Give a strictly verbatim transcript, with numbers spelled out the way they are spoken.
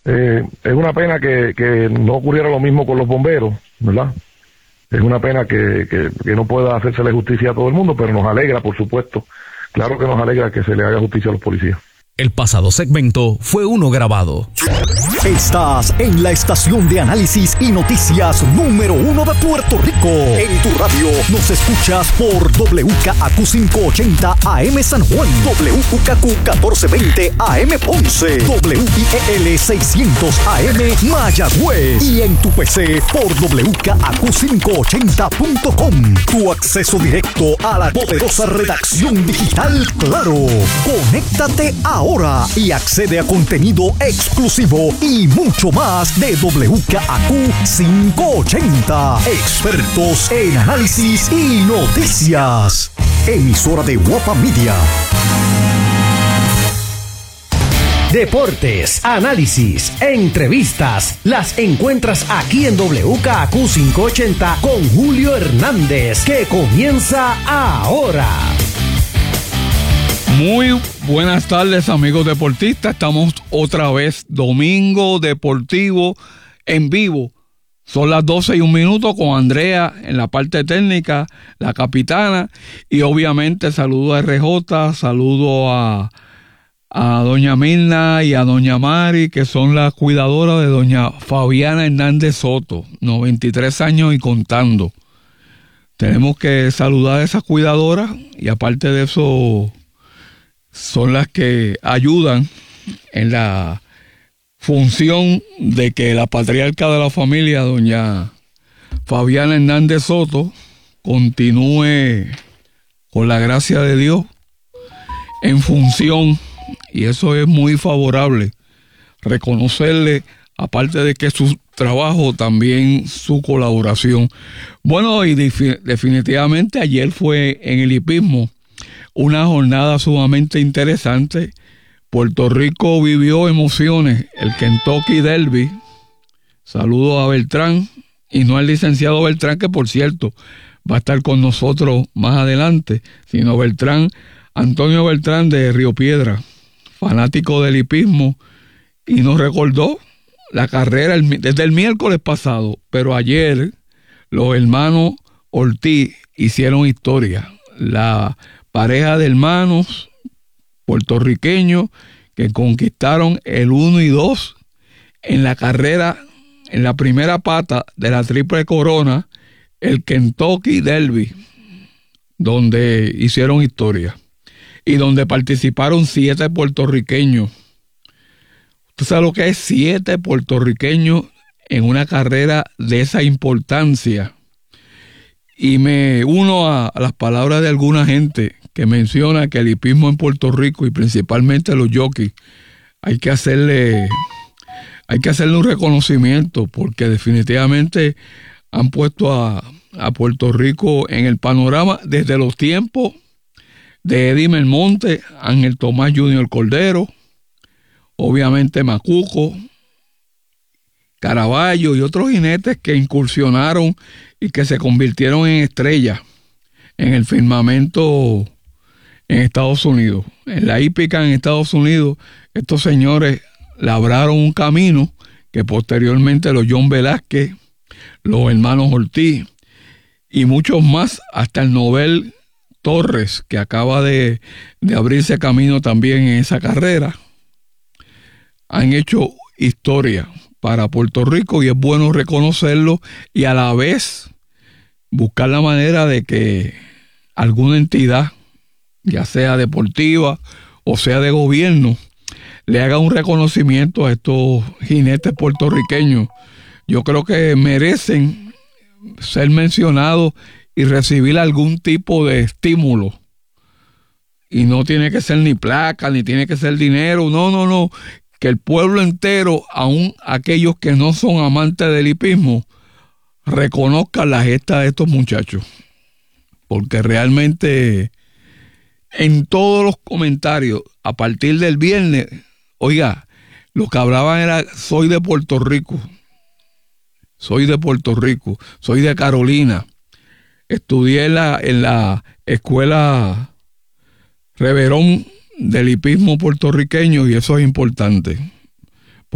Eh, es una pena que, que no ocurriera lo mismo con los bomberos, ¿verdad? Es una pena que, que, que no pueda hacérsele justicia a todo el mundo, pero nos alegra, por supuesto. Claro que nos alegra que se le haga justicia a los policías. El pasado segmento fue uno grabado. Estás en la estación de análisis y noticias número uno de Puerto Rico. En tu radio nos escuchas por W K A Q quinientos ochenta A M San Juan, W K Q catorce veinte A M Ponce, W I E L seiscientos A M Mayagüez y en tu P C por W K A Q quinientos ochenta punto com. Tu acceso directo a la poderosa redacción digital Claro. Conéctate ahora. Ahora y accede a contenido exclusivo y mucho más de W K A Q quinientos ochenta. Expertos en análisis y noticias. Emisora de Guapa Media. Deportes, análisis, entrevistas, las encuentras aquí en W K A Q quinientos ochenta con Julio Hernández, que comienza ahora. Muy buenas tardes, amigos deportistas. Estamos otra vez domingo deportivo en vivo. Son las doce y un minuto con Andrea en la parte técnica, la capitana, y obviamente saludo a R J, saludo a, a doña Mirna y a doña Mari, que son las cuidadoras de doña Fabiana Hernández Soto, noventa y tres años y contando. Tenemos que saludar a esas cuidadoras y aparte de eso son las que ayudan en la función de que la patriarca de la familia, doña Fabiana Hernández Soto, continúe con la gracia de Dios en función, y eso es muy favorable, reconocerle, aparte de que su trabajo, también su colaboración. Bueno, y defi- definitivamente ayer fue en el hipismo una jornada sumamente interesante. Puerto Rico vivió emociones, el Kentucky Derby. Saludo a Beltrán, y no al licenciado Beltrán, que por cierto va a estar con nosotros más adelante, sino Beltrán, Antonio Beltrán de Río Piedra, fanático del hipismo, y nos recordó la carrera el, desde el miércoles pasado, pero ayer los hermanos Ortiz hicieron historia. La pareja de hermanos puertorriqueños que conquistaron el uno y dos en la carrera, en la primera pata de la Triple Corona, el Kentucky Derby, donde hicieron historia y donde participaron siete puertorriqueños. ¿Usted sabe lo que es siete puertorriqueños en una carrera de esa importancia? Y me uno a, a las palabras de alguna gente que menciona que el hipismo en Puerto Rico y principalmente los jockeys hay que hacerle hay que hacerle un reconocimiento, porque definitivamente han puesto a, a Puerto Rico en el panorama desde los tiempos de Eddie Melmonte, Ángel Tomás junior Cordero, obviamente Macuco, Caraballo y otros jinetes que incursionaron y que se convirtieron en estrellas en el firmamento en Estados Unidos. En la hípica en Estados Unidos, estos señores labraron un camino que posteriormente los John Velázquez, los hermanos Ortiz y muchos más, hasta el Nobel Torres, que acaba de, de abrirse camino también en esa carrera, han hecho historia para Puerto Rico, y es bueno reconocerlo y a la vez buscar la manera de que alguna entidad, ya sea deportiva o sea de gobierno, le haga un reconocimiento a estos jinetes puertorriqueños. Yo creo que merecen ser mencionados y recibir algún tipo de estímulo. Y no tiene que ser ni placa, ni tiene que ser dinero, no, no, no. Que el pueblo entero, aún aquellos que no son amantes del hipismo, reconozcan la gesta de estos muchachos. Porque realmente en todos los comentarios, a partir del viernes, oiga, lo que hablaban era: soy de Puerto Rico, soy de Puerto Rico, soy de Carolina, estudié en la, en la escuela Reverón del hipismo puertorriqueño, y eso es importante.